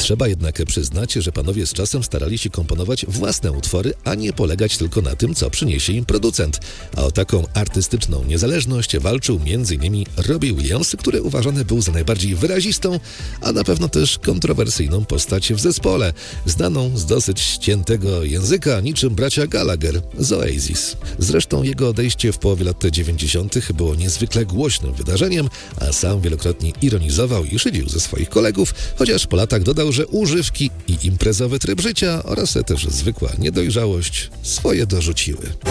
Trzeba jednak przyznać, że panowie z czasem starali się komponować własne utwory, a nie polegać tylko na tym, co przyniesie im producent. A o taką artystyczną niezależność walczył m.in. Robbie Williams, który uważany był za najbardziej wyrazistą, a na pewno też kontrowersyjną postać w zespole, znaną z dosyć ściętego języka niczym bracia Gallagher z Oasis. Zresztą jego odejście w połowie lat 90. było niezwykle głośnym wydarzeniem, a sam wielokrotnie ironizował i szydził ze swoich kolegów, chociaż po latach dodał, że używki i imprezowy tryb życia oraz też zwykła niedojrzałość swoje dorzuciły.